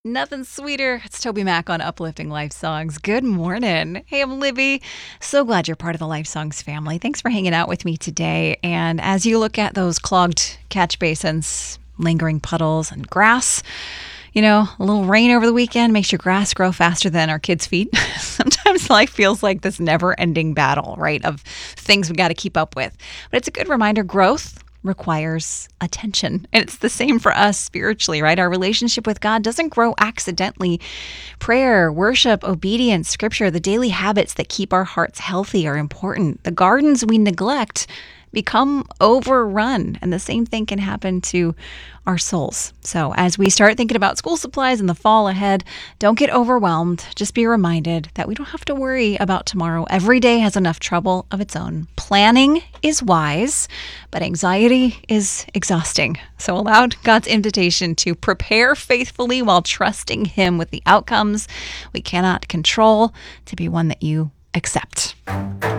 Nothing sweeter. It's Toby Mac on Uplifting Life Songs. Good morning. Hey, I'm Libby. So glad you're part of the Life Songs family. Thanks for hanging out with me today. And as you look at those clogged catch basins, lingering puddles, and grass, a little rain over the weekend makes your grass grow faster than our kids' feet. Sometimes life feels like this never-ending battle, right, of things we got to keep up with. But it's a good reminder, growth requires attention. And it's the same for us spiritually, right? Our relationship with God doesn't grow accidentally. Prayer, worship, obedience, scripture, the daily habits that keep our hearts healthy are important. The gardens we neglect become overrun, and the same thing can happen to our souls. So as we start thinking about school supplies in the fall ahead, don't get overwhelmed. Just be reminded that we don't have to worry about tomorrow. Every day has enough trouble of its own. Planning is wise, but anxiety is exhausting. So allow God's invitation to prepare faithfully while trusting Him with the outcomes we cannot control to be one that you accept.